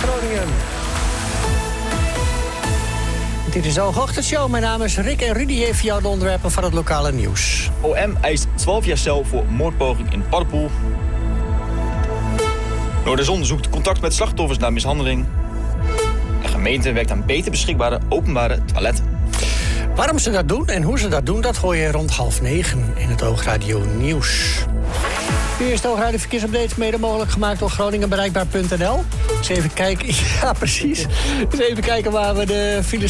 Groningen. Dit is de Hoogochtendshow. Mijn naam is Rick en Rudy heeft jou de onderwerpen van het lokale nieuws. OM eist 12 jaar cel voor moordpoging in Paddepoel. Noorderzon zoekt contact met slachtoffers na mishandeling. De gemeente werkt aan beter beschikbare openbare toiletten. Waarom ze dat doen en hoe ze dat doen, dat hoor je rond 8:30 in het Oogradio Nieuws. Nu is de Oogradio Verkeersupdate mede mogelijk gemaakt door GroningenBereikbaar.nl. Eens even kijken, ja precies. Eens even kijken waar we de files